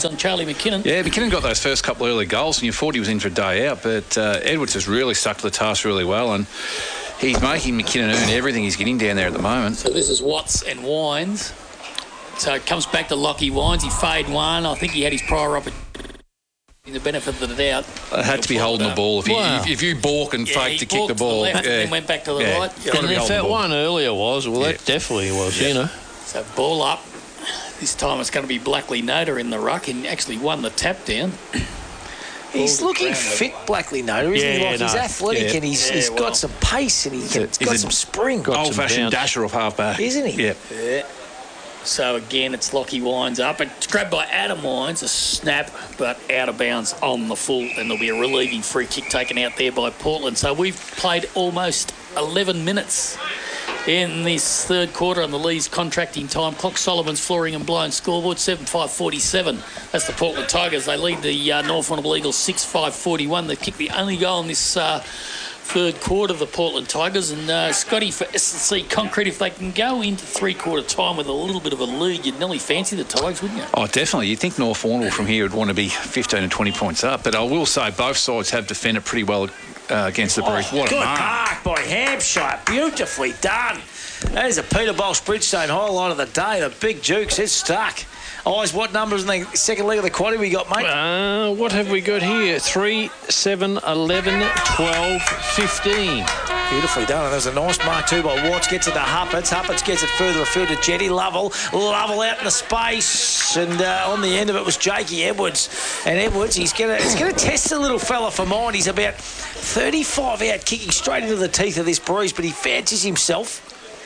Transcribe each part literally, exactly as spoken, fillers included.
points on Charlie McKinnon. Yeah, McKinnon got those first couple of early goals, and you thought he was in for a day out, but uh, Edwards has really stuck to the task really well, and he's making McKinnon earn everything he's getting down there at the moment. So this is Watts and Wines. So it comes back to Lockie Wines. He fade one. I think he had his prior opportunity. The benefit of the doubt. It had to be holding the ball. If you, wow. if, if you balk and yeah, fake to kick the ball, to the left yeah. and then went back to the yeah. right. Got to And be if holding that the ball. one earlier was, well, Yeah. that definitely was, Yeah. you know. So ball up. This time it's going to be Blackley Noda in the ruck, and actually won the tap down. He's Ball looking ground fit, Blackley Noda, isn't Yeah, he? Like no. he's athletic Yeah. and he's, Yeah, he's well. got some pace and he can, he's He's got a- some spring. got- Old-fashioned bounce. dasher off half-back. Isn't he? Yeah. Yeah. So again, it's Lockie Wines up. It's grabbed by Adam Wines, a snap, but out of bounds on the full, and there'll be a relieving free kick taken out there by Portland. So we've played almost eleven minutes in this third quarter on the Lee's contracting time clock. Solomon's flooring and blown scoreboard seven five forty-seven. That's the Portland Tigers. They lead the uh, North Warrnambool Eagles six five forty-one. They kicked the only goal in this uh, third quarter of the Portland Tigers, and uh, Scotty for S and C Concrete, if they can go into three-quarter time with a little bit of a lead, you'd nearly fancy the Tigers, wouldn't you? Oh, definitely. You'd think North Warrnambool from here would want to be fifteen and twenty points up, but I will say both sides have defended pretty well uh, against the Bruce. Oh, What a good mark. mark by Hampshire. Beautifully done. That is a Peter Bosch Bridgestone highlight of the day. The big Jukes, it's stuck. Eyes, what numbers in the second leg of the quaddy we got, mate? Uh, what have we got here? three, seven, eleven, twelve, fifteen. Beautifully done. And there's a nice mark too by Watts. Gets it to Huppets. Huppets gets it further afield to Jetty. Lovell. Lovell out in the space. And uh, on the end of it was Jakey Edwards. And Edwards, he's going to he's gonna test the little fella for mine. He's about thirty-five out, kicking straight into the teeth of this breeze, but he fancies himself.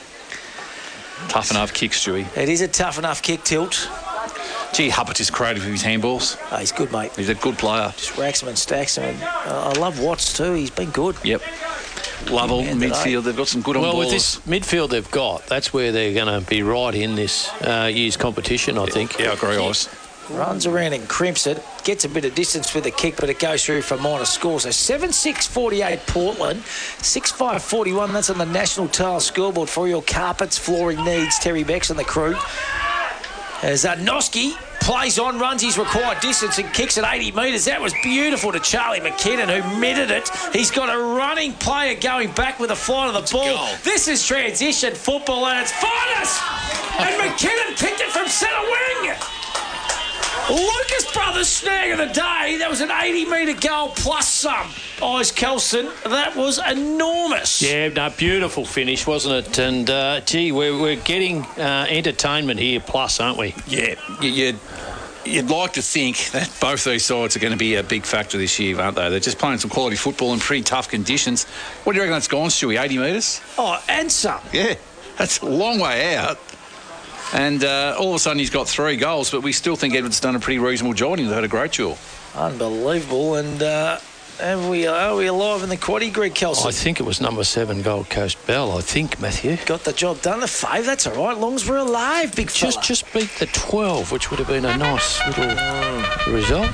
Tough enough kick, Stewie. It is a tough enough kick, Tilt. Gee, Huppert is creative with his handballs. Oh, he's good, mate. He's a good player. Just racks him and stacks him. And, uh, I love Watts too. He's been good. Yep. Lovell, Man, did I- midfield, they've got some good on Well, ballers. with this midfield they've got, that's where they're going to be right in this uh, year's competition, I think. Yeah, I agree, Oz. Runs around and crimps it. Gets a bit of distance with the kick, but it goes through for minor score. So seven six forty-eight Portland, six five forty-one. That's on the National Tile scoreboard for your carpets, flooring needs. Terry Becks and the crew. As uh, Noski plays on, runs his required distance and kicks at eighty metres. That was beautiful to Charlie McKinnon, who mitted it. He's got a running player going back with a fly to the ball. goal. This is transition football at its finest. And McKinnon kicked it from centre wing. Lucas Brothers snag of the day. That was an eighty metre goal plus some. Eyes Kelson, that was enormous. Yeah, no, beautiful finish, wasn't it? And, uh, gee, we're, we're getting uh, entertainment here plus, aren't we? Yeah, you- you'd, you'd like to think that both these sides are going to be a big factor this year, aren't they? They're just playing some quality football in pretty tough conditions. What do you reckon that's gone, Stewie? eighty metres? Oh, and some. Yeah, that's a long way out. And uh, all of a sudden he's got three goals, but we still think Edwards done a pretty reasonable job. He's had a great duel. Unbelievable. And uh, are, we, are we alive in the quaddy, Greg Kelson? I think it was number seven, Gold Coast Bell, I think, Matthew. Got the job done. The fave, that's all right. Long as we're alive, big fella. Just just beat the twelve, which would have been a nice little result.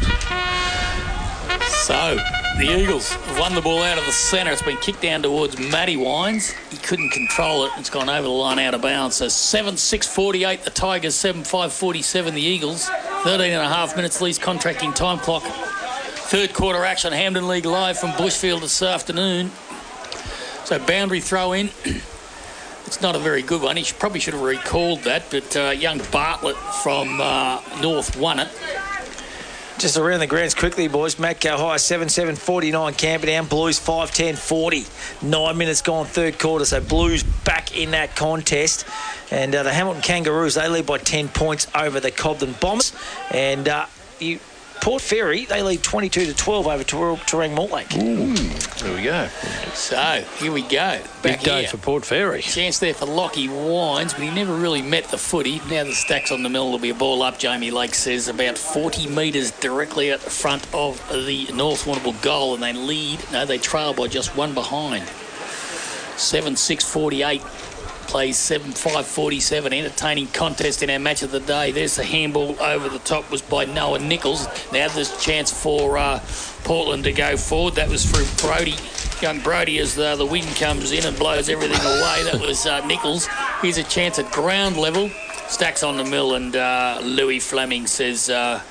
So, the Eagles have won the ball out of the centre. It's been kicked down towards Matty Wines. He couldn't control it. It's gone over the line out of bounds. So seven six forty-eight, the Tigers, seven five forty-seven, the Eagles. thirteen and a half minutes, Lee's contracting time clock. Third quarter action, Hampden League Live from Bushfield this afternoon. So boundary throw in. It's not a very good one. He should, probably should have recalled that, but uh, young Bartlett from uh, North won it. Just around the grounds quickly, boys. Matco High, seven seven forty-nine, Camperdown. Blues, five ten forty. Nine minutes gone, third quarter. So Blues back in that contest. And uh, the Hamilton Kangaroos, they lead by ten points over the Cobden Bombers. And uh, you, Port Fairy, they lead twenty-two to twelve over Terang Mortlake. There we go. So, here we go. Big Back day here. for Port Fairy. Chance there for Lockie Wines, but he never really met the footy. Now the stack's on the mill. There'll be a ball up, Jamie Lake says, about forty metres directly at the front of the North Warrnambool goal, and they lead. No, they trail by just one behind. seven six forty-eight. Plays seven five forty-seven. Entertaining contest in our match of the day. There's the handball over the top, was by Noah Nichols. Now there's a chance for uh, Portland to go forward. That was through Brody. Young Brody, as the, the wind comes in and blows everything away. That was uh, Nichols. Here's a chance at ground level. Stacks on the mill, and uh, Louis Fleming says uh,